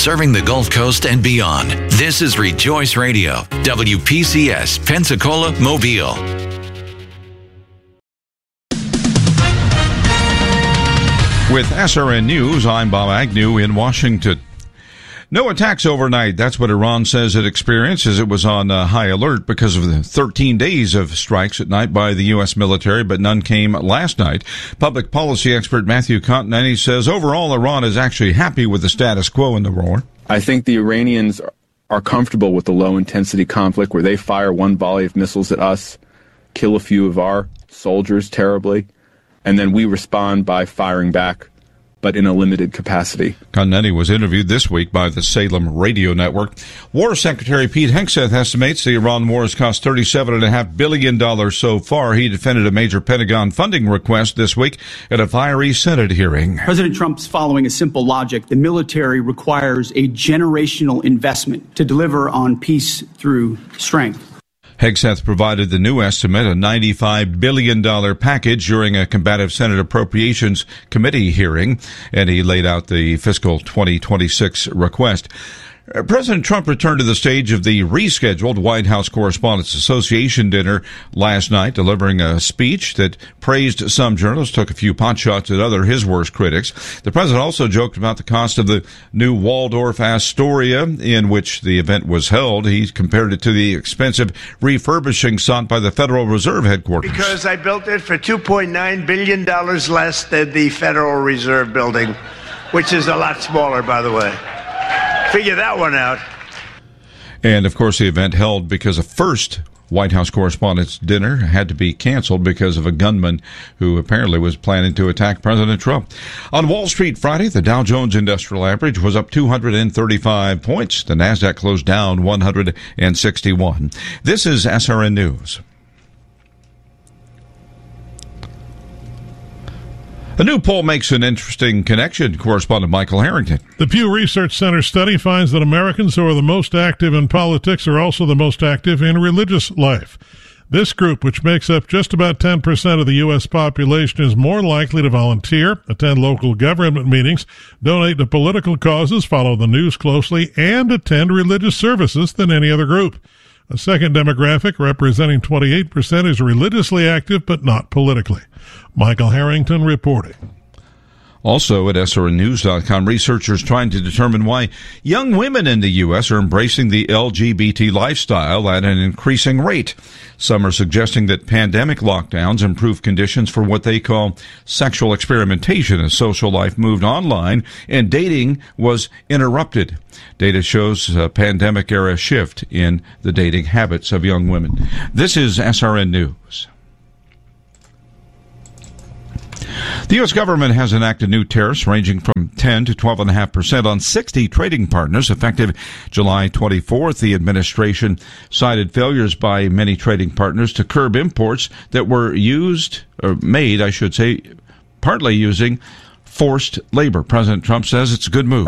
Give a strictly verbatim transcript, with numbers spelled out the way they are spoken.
serving the Gulf Coast and beyond. This is Rejoice Radio, W P C S, Pensacola, Mobile. With S R N News, I'm Bob Agnew in Washington. No attacks overnight. That's what Iran says it experienced as it was on uh, high alert because of the thirteen days of strikes at night by the U S military, but none came last night. Public policy expert Matthew Continetti says overall Iran is actually happy with the status quo in the war. I think the Iranians are comfortable with the low-intensity conflict where they fire one volley of missiles at us, kill a few of our soldiers terribly, and then we respond by firing back, but in a limited capacity. Continetti was interviewed this week by the Salem Radio Network. War Secretary Pete Hegseth estimates the Iran war has cost thirty-seven point five billion dollars so far. He defended a major Pentagon funding request this week at a fiery Senate hearing. President Trump's following a simple logic. The military requires a generational investment to deliver on peace through strength. Hegseth provided the new estimate, a ninety-five billion dollars package, during a combative Senate Appropriations Committee hearing, and he laid out the fiscal twenty twenty-six request. President Trump returned to the stage of the rescheduled White House Correspondents Association dinner last night, delivering a speech that praised some journalists, took a few potshots at other his worst critics. The president also joked about the cost of the new Waldorf Astoria in which the event was held. He compared it to the expensive refurbishing sought by the Federal Reserve headquarters. Because I built it for two point nine billion dollars less than the Federal Reserve building, which is a lot smaller, by the way. Figure that one out. And, of course, the event held because a first White House Correspondents' Dinner had to be canceled because of a gunman who apparently was planning to attack President Trump. On Wall Street Friday, the Dow Jones Industrial Average was up two hundred thirty-five points. The NASDAQ closed down one hundred sixty-one. This is S R N News. A new poll makes an interesting connection. Correspondent Michael Harrington. The Pew Research Center study finds that Americans who are the most active in politics are also the most active in religious life. This group, which makes up just about ten percent of the U S population, is more likely to volunteer, attend local government meetings, donate to political causes, follow the news closely, and attend religious services than any other group. A second demographic, representing twenty-eight percent, is religiously active but not politically. Michael Harrington reporting. Also at S R N news dot com, researchers trying to determine why young women in the U S are embracing the L G B T lifestyle at an increasing rate. Some are suggesting that pandemic lockdowns improved conditions for what they call sexual experimentation as social life moved online and dating was interrupted. Data shows a pandemic-era shift in the dating habits of young women. This is S R N News. The U S government has enacted new tariffs ranging from ten to twelve point five percent on sixty trading partners effective July twenty-fourth. The administration cited failures by many trading partners to curb imports that were used, or made, I should say, partly using forced labor. President Trump says it's a good move.